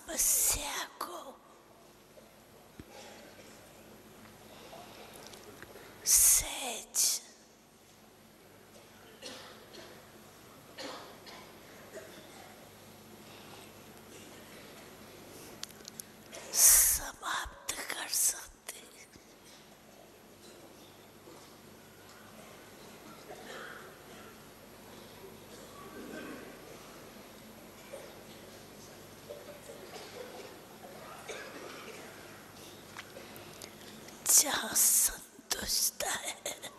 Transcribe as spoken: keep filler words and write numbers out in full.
समस्या को सहज समाप्त कर सकते हैं। जहाँ संतुष्टता है